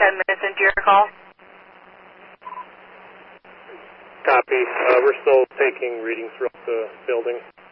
10 minutes into your call. Copy. We're still taking readings throughout the building.